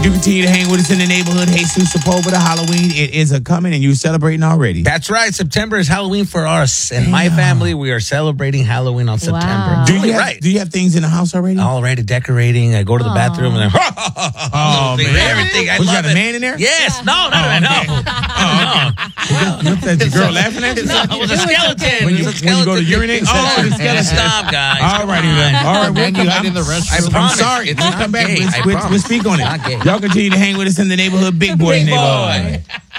You continue to hang with us in the neighborhood. Jesus Sepulveda, Halloween. It is coming, and you're celebrating already. That's right. September is Halloween for us. And my family, we are celebrating Halloween on September. Do you have things in the house already? Already decorating. I go to the bathroom and then, oh, man. Everything. I Was you love got a it. man in there? Yes. No. What's that, the girl laughing at you? No, it was a skeleton. When you go to urinate? Oh, the skeleton. Stop, guys. All righty then. All right, Man, you hide in the restroom. I promise. I'm sorry. It's We'll not come back. gay. I We'll promise. speak on Not gay. it. Y'all continue to hang with us in the neighborhood. Big boy Big neighborhood. boy.